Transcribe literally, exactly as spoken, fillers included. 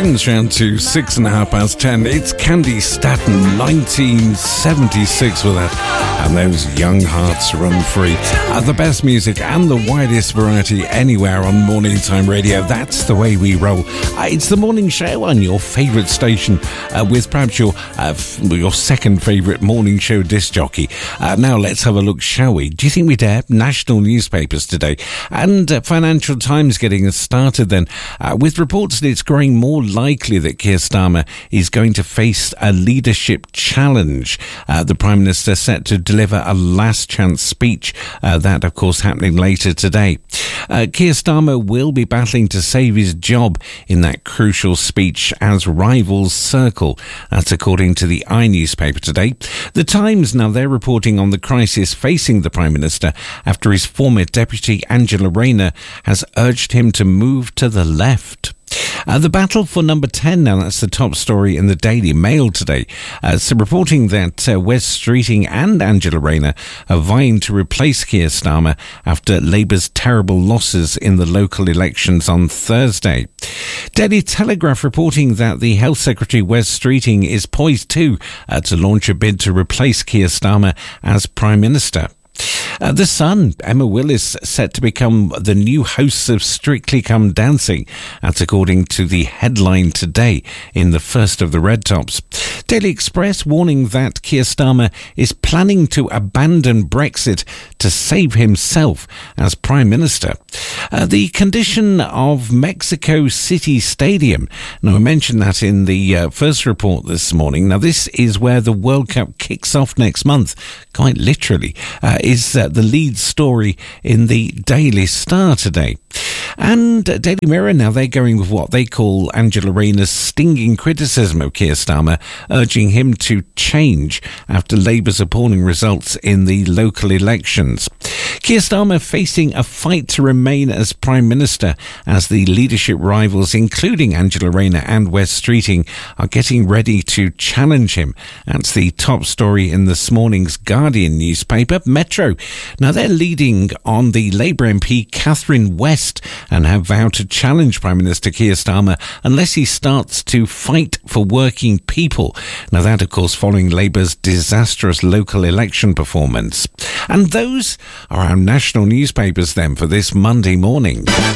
seconds round to six and a half past ten. It's Candy Staton, nineteen seventy-six with that. And those young hearts run free. Uh, the best music and the widest variety anywhere on Morning Time Radio. That's the way we roll. Uh, it's the morning show on your favourite station uh, with perhaps your uh, f- your second favourite morning show disc jockey. Uh, now let's have a look, shall we? Do you think we dare? National newspapers today. And uh, Financial Times getting us started then uh, with reports that it's growing more likely that Keir Starmer is going to face a leadership challenge. Uh, the Prime Minister set to deliver a last chance speech. Uh, that, of course, happening later today. Uh, Keir Starmer will be battling to save his job in that crucial speech as rivals circle. That's according to the I newspaper today. The Times, now they're reporting on the crisis facing the Prime Minister after his former deputy Angela Rayner has urged him to move to the left. Uh, the battle for number ten, now that's the top story in the Daily Mail today. Uh, so reporting that uh, Wes Streeting and Angela Rayner are vying to replace Keir Starmer after Labour's terrible losses in the local elections on Thursday. Daily Telegraph reporting that the Health Secretary Wes Streeting is poised too uh, to launch a bid to replace Keir Starmer as Prime Minister. Uh, the Sun, Emma Willis set to become the new host of Strictly Come Dancing. That's according to the headline today in the first of the Red Tops. Daily Express warning that Keir Starmer is planning to abandon Brexit to save himself as Prime Minister. Uh, the condition of Mexico City Stadium. Now, I mentioned that in the uh, first report this morning. Now, this is where the World Cup kicks off next month, quite literally. Uh, is uh, the lead story in the Daily Star today. And uh, Daily Mirror, now they're going with what they call Angela Rayner's stinging criticism of Keir Starmer, urging him to change after Labour's appalling results in the local elections. Keir Starmer facing a fight to remain as Prime Minister as the leadership rivals, including Angela Rayner and Wes Streeting, are getting ready to challenge him. That's the top story in this morning's Guardian newspaper. Metro, now they're leading on the Labour M P Catherine West and have vowed to challenge Prime Minister Keir Starmer unless he starts to fight for working people. Now that, of course, following Labour's disastrous local election performance. And those are our national newspapers then for this Monday morning.